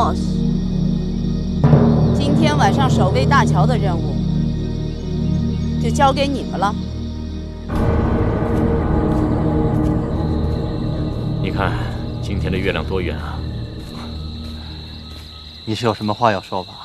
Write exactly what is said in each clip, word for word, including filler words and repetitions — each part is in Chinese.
boss， 今天晚上守卫大桥的任务就交给你们了。 你看今天的月亮多圆啊！ 你是有什么话要说吧？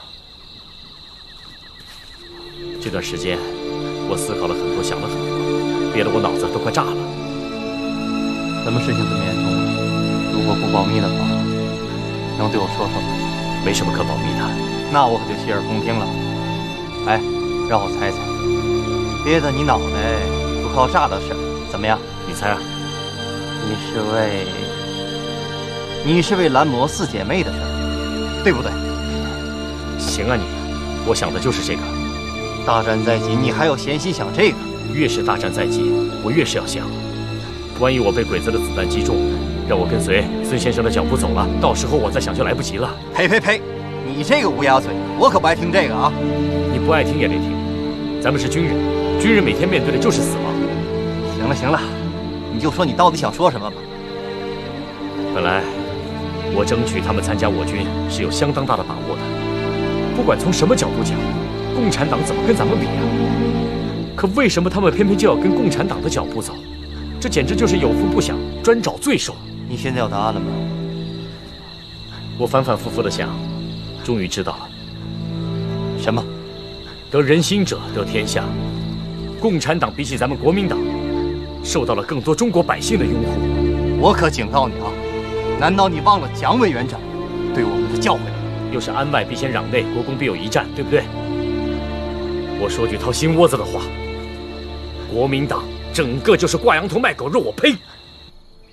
这段时间我思考了很多，想了很多，憋得我脑子都快炸了。 什么事情这么严重啊？如果不保密的话，能对我说说吗？ 没什么可保密的。 那我可就洗耳恭听了。哎，让我猜猜，憋得你脑袋不靠炸的事儿怎么样？ 你猜啊？ 你是为你是为蓝魔四姐妹的事儿，对不对？ 行啊你，我想的就是这个。 大战在即，你还有闲心想这个？ 越是大战在即，我越是要想，万一我被鬼子的子弹击中，让我跟随孙先生的脚步走了，到时候我再想就来不及了。 呸呸呸！你这个乌鸦嘴，我可不爱听这个啊！ 你不爱听也得听，咱们是军人，军人每天面对的就是死亡。 行了行了，你就说你到底想说什么吧。 本来我争取他们参加我军是有相当大的把握的，不管从什么角度讲，共产党怎么跟咱们比啊？可为什么他们偏偏就要跟共产党的脚步走？这简直就是有福不享，专找罪受。 你现在有答案了吗？ 我反反复复的想，终于知道了。 什么？ 得人心者得天下。共产党比起咱们国民党，受到了更多中国百姓的拥护。 我可警告你啊！难道你忘了蒋委员长对我们的教诲了？ 又是安外必先攘内，国共必有一战，对不对？我说句掏心窝子的话，国民党整个就是挂羊头卖狗肉，我呸！